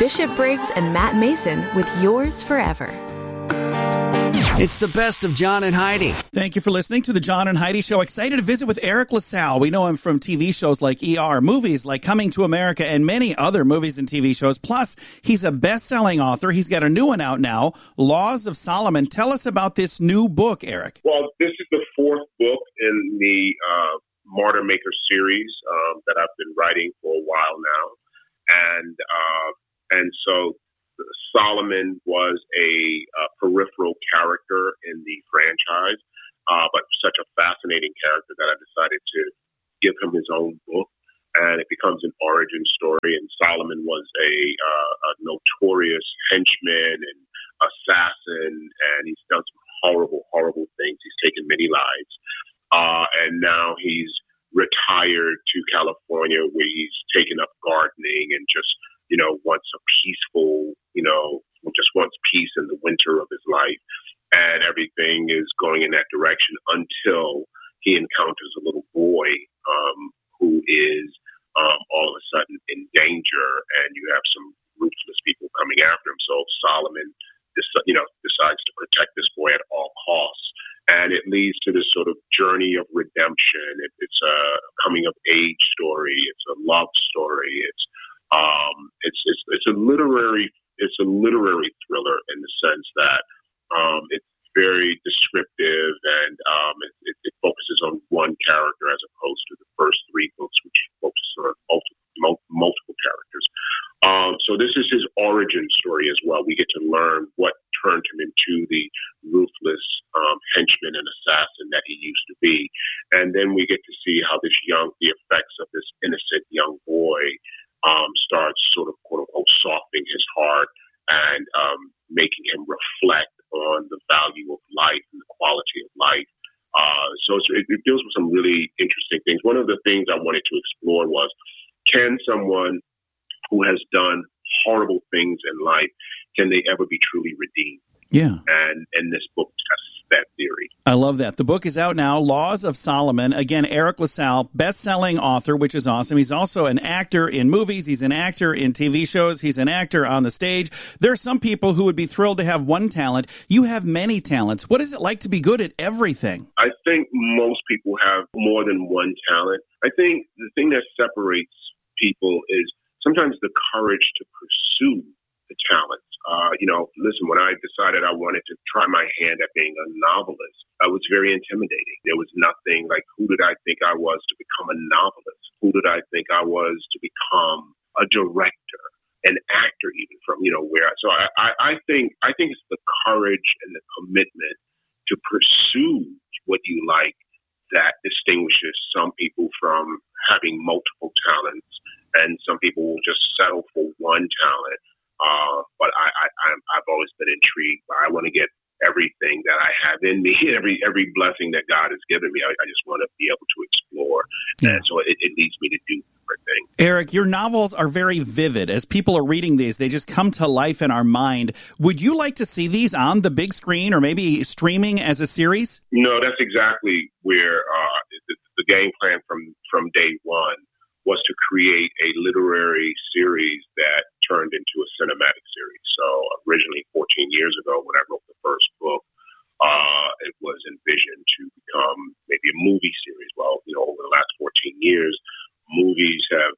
Bishop Briggs and Matt Mason with Yours Forever. It's the best of John and Heidi. Thank you for listening to the John and Heidi Show. Excited to visit with Eric LaSalle. We know him from TV shows like ER, movies like Coming to America, and many other movies and TV shows. Plus, he's a best-selling author. He's got a new one out now, Laws of Solomon. Tell us about this new book, Eric. Well, this is the fourth book in the Martyr Maker series that I've been writing for a while now. And so Solomon was a peripheral character in the franchise, but such a fascinating character that I decided to give him his own book, and it becomes an origin story. And Solomon was a notorious henchman and assassin, and he's done some horrible, horrible things. He's taken many lives, and now he's retired to California, where he's taken up gardening and just wants a peaceful, just wants peace in the winter of his life. And everything is going in that direction until he encounters a little boy who is all of a sudden in danger, and you have some ruthless people coming after him. So Solomon, decides to protect this boy at all costs. And it leads to this sort of journey of redemption. It's a coming of age story. It's a love story. It's a literary thriller in the sense that it's very descriptive, and it focuses on one character as opposed to the first three books, which focus on multiple characters. So this is his origin story as well. We get to learn what turned him into the ruthless henchman and assassin that he used to be, and then we get to see how the effects of this innocent young boy starts sort of quote unquote softening his heart and making him reflect on the value of life and the quality of life. So it deals with some really interesting things. One of the things I wanted to explore was, can someone who has done horrible things in life, can they ever be truly redeemed? Yeah. And this book tests that theory. I love that. The book is out now, Laws of Solomon. Again, Eric LaSalle, best-selling author, which is awesome. He's also an actor in movies. He's an actor in TV shows. He's an actor on the stage. There are some people who would be thrilled to have one talent. You have many talents. What is it like to be good at everything? I think most people have more than one talent. I think the thing that separates people is sometimes the courage to pursue the talents. Listen, when I decided I wanted to try my hand at being a novelist, it was very intimidating. There was nothing like, who did I think I was to become a novelist? Who did I think I was to become a director, an actor, even from, where. So I think it's the courage and the commitment to pursue what you like that distinguishes some people from having multiple talents, and some people will just settle for one talent. But I've always been intrigued. I want to get everything that I have in me, every blessing that God has given me. I just want to be able to explore. Yeah. And so it leads me to do different things. Eric, your novels are very vivid. As people are reading these, they just come to life in our mind. Would you like to see these on the big screen or maybe streaming as a series? No, that's exactly where the game plan from day one was to create a literary series that turned into a cinematic series. So originally 14 years ago when I wrote the first book, it was envisioned to become maybe a movie series. Well, over the last 14 years, movies have,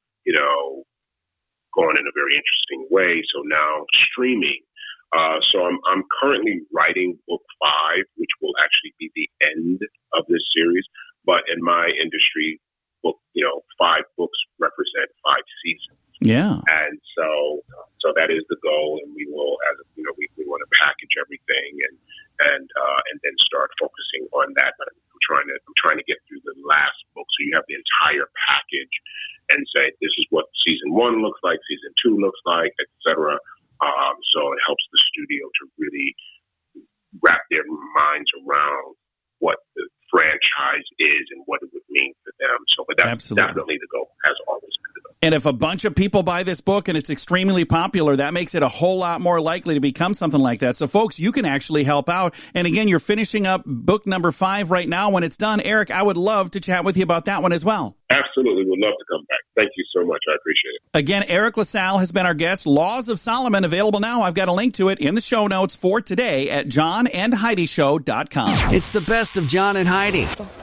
gone in a very interesting way. So now streaming. So I'm currently writing book 5, which will actually be the end of this series. But in my industry, book, 5 books represent 5 seasons. Yeah. And so that is the goal, and we will, we want to package everything and then start focusing on that. But I'm trying to get through the last book, so you have the entire package, and say this is what season 1 looks like, season 2 looks like, etc. So it helps the studio to really wrap their minds around what the franchise is and what it would mean for them. So, but that's definitely the goal, has always been the goal. And if a bunch of people buy this book and it's extremely popular, that makes it a whole lot more likely to become something like that. So, folks, you can actually help out. And again, you're finishing up book number 5 right now. When it's done, Eric, I would love to chat with you about that one as well. Absolutely. Would love to come back. Thank you so much. I appreciate it. Again, Eric LaSalle has been our guest. Laws of Solomon, available now. I've got a link to it in the show notes for today at johnandheidishow.com. It's the best of John and Heidi.